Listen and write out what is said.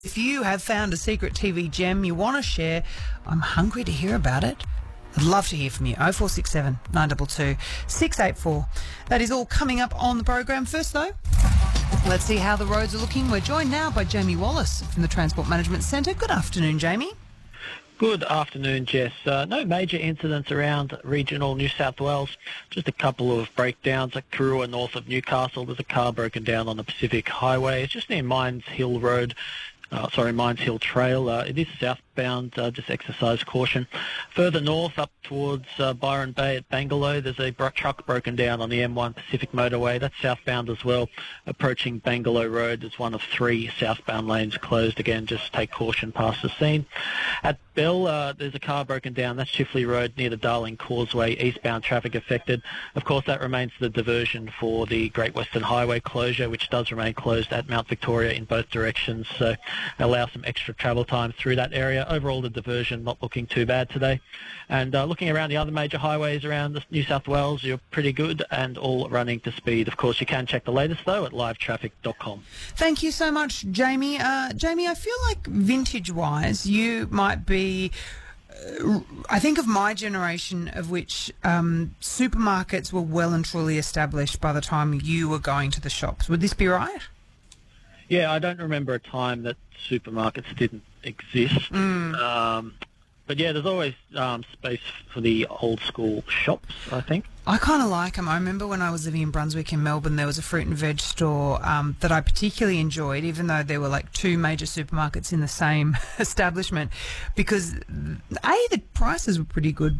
If you have found a secret TV gem you want to share, I'm hungry to hear about it. I'd love to hear from you. 0467 922 684. That is all coming up on the program. First, though, let's see how the roads are looking. We're joined now by Jamie Wallace from the Transport Management Centre. Good afternoon, Jamie. Good afternoon, Jess. No major incidents around regional New South Wales. Just a couple of breakdowns at Coorowa north of Newcastle. There's a car broken down on the Pacific Highway. It's just near Mines Hill Trail. It is southbound, just exercise caution. Further north, up towards Byron Bay at Bangalore, there's a truck broken down on the M1 Pacific Motorway. That's southbound as well. Approaching Bangalore Road, there's one of three southbound lanes closed. Again, just take caution past the scene. At Bell, there's a car broken down. That's Chifley Road near the Darling Causeway. Eastbound traffic affected. Of course, that remains the diversion for the Great Western Highway closure, which does remain closed at Mount Victoria in both directions. So allow some extra travel time through that area. Overall, the diversion not looking too bad today. And looking around the other major highways around New South Wales, you're pretty good and all running to speed. Of course, you can check the latest, though, at livetraffic.com. Thank you so much, Jamie. Jamie, I feel like vintage-wise, you might be... I think of my generation of which supermarkets were well and truly established by the time you were going to the shops. Would this be right? Yeah, I don't remember a time that supermarkets didn't exist. But yeah, there's always space for the old school shops, I think. I kind of like them. I remember when I was living in Brunswick in Melbourne, there was a fruit and veg store that I particularly enjoyed, even though there were like two major supermarkets in the same establishment, because A, the prices were pretty good,